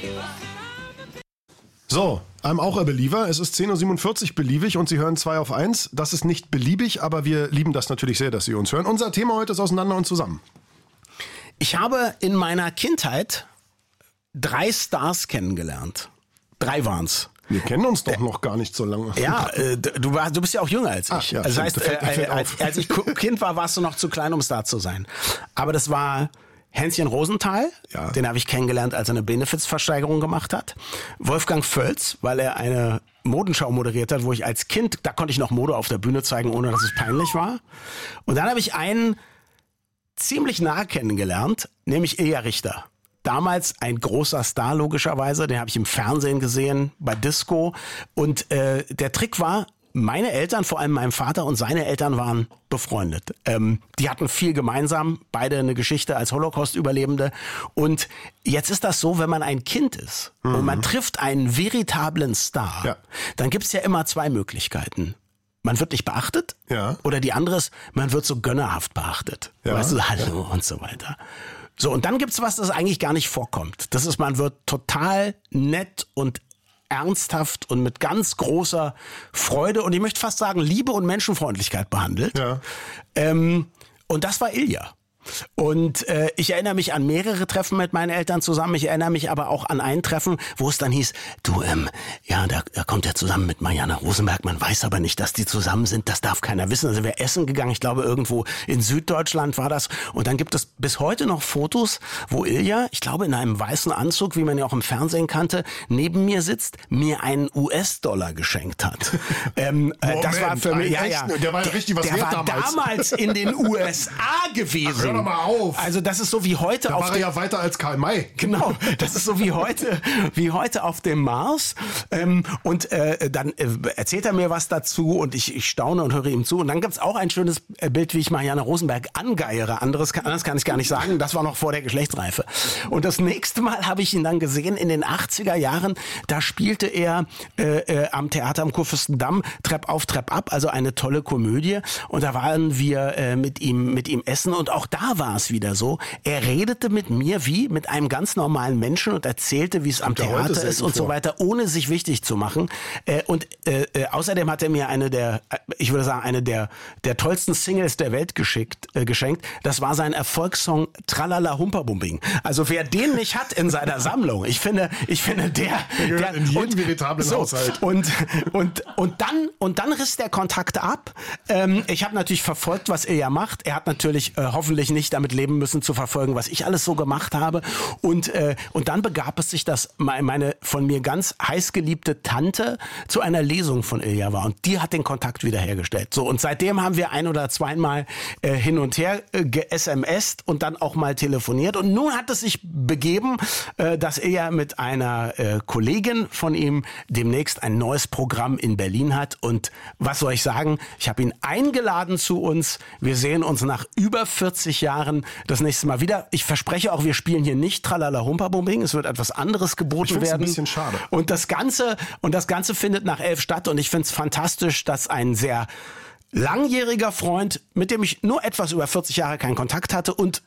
So, I'm auch a Believer. Es ist 10.47 Uhr beliebig und Sie hören 2 auf 1. Das ist nicht beliebig, aber wir lieben das natürlich sehr, dass Sie uns hören. Unser Thema heute ist Auseinander und Zusammen. Ich habe in meiner Kindheit 3 Stars kennengelernt. 3 waren's. Wir kennen uns doch noch gar nicht so lange. Ja, du bist ja auch jünger als ich. Ach, ja, das heißt, fällt als ich Kind war, warst du noch zu klein, um Star zu sein. Aber das war Hänschen Rosenthal, ja. Den habe ich kennengelernt, als er eine Benefizversteigerung gemacht hat. Wolfgang Völz, weil er eine Modenschau moderiert hat, wo ich als Kind, da konnte ich noch Mode auf der Bühne zeigen, ohne dass es peinlich war. Und dann habe ich einen ziemlich nah kennengelernt, nämlich Ilja Richter. Damals ein großer Star, logischerweise. Den habe ich im Fernsehen gesehen, bei Disco. Und der Trick war, meine Eltern, vor allem mein Vater und seine Eltern waren befreundet. Die hatten viel gemeinsam, beide eine Geschichte als Holocaust-Überlebende. Und jetzt ist das so, wenn man ein Kind ist und man trifft einen veritablen Star, dann gibt's ja immer 2 Möglichkeiten. Man wird nicht beachtet oder die andere ist, man wird so gönnerhaft beachtet. Weißt du, hallo und so weiter. So, und dann gibt's was, das eigentlich gar nicht vorkommt. Das ist, man wird total nett und ernsthaft und mit ganz großer Freude und ich möchte fast sagen Liebe und Menschenfreundlichkeit behandelt. Ja. Und das war Ilja. Und ich erinnere mich an mehrere Treffen mit meinen Eltern zusammen. Ich erinnere mich aber auch an ein Treffen, wo es dann hieß, du, da kommt er zusammen mit Marianne Rosenberg. Man weiß aber nicht, dass die zusammen sind. Das darf keiner wissen. Also wir essen gegangen. Ich glaube, irgendwo in Süddeutschland war das. Und dann gibt es bis heute noch Fotos, wo Ilja, ich glaube, in einem weißen Anzug, wie man ja auch im Fernsehen kannte, neben mir sitzt, mir einen US-Dollar geschenkt hat. Das war für mich, der war ja richtig was wert damals. Der war damals in den USA gewesen. Hör doch mal auf. Also das ist so wie heute da auf war er ja weiter als Karl May. Genau, das ist so wie heute auf dem Mars. Und dann erzählt er mir was dazu und ich staune und höre ihm zu. Und dann gibt's auch ein schönes Bild, wie ich Marianne Rosenberg angeiere. Anders kann ich gar nicht sagen. Das war noch vor der Geschlechtsreife. Und das nächste Mal habe ich ihn dann gesehen in den 80er Jahren. Da spielte er am Theater am Kurfürstendamm Trepp auf, Trepp ab. Also eine tolle Komödie. Und da waren wir mit ihm essen. Und auch da war es wieder so, er redete mit mir wie mit einem ganz normalen Menschen und erzählte, wie es am Theater ist und so weiter, ohne sich wichtig zu machen. Und außerdem hat er mir eine der tollsten Singles der Welt geschenkt. Das war sein Erfolgssong Tralala Humperbumbing. Also wer den nicht hat in seiner Sammlung, ich finde der gehört in jeden veritablen Haushalt. Und dann riss der Kontakt ab. Ich habe natürlich verfolgt, was er ja macht. Er hat natürlich hoffentlich nicht damit leben müssen, zu verfolgen, was ich alles so gemacht habe. Und dann begab es sich, dass meine von mir ganz heiß geliebte Tante zu einer Lesung von Ilja war. Und die hat den Kontakt wiederhergestellt. So, und seitdem haben wir 1 oder 2 Mal hin und her ge-SMS't und dann auch mal telefoniert. Und nun hat es sich begeben, dass Ilja mit einer Kollegin von ihm demnächst ein neues Programm in Berlin hat. Und was soll ich sagen? Ich habe ihn eingeladen zu uns. Wir sehen uns nach über 40 Jahren das nächste Mal wieder. Ich verspreche auch, wir spielen hier nicht Tralala Humperbumbing. Es wird etwas anderes geboten werden. Ein bisschen schade. Und das Ganze findet nach 11 statt. Und ich finde es fantastisch, dass ein sehr langjähriger Freund, mit dem ich nur etwas über 40 Jahre keinen Kontakt hatte und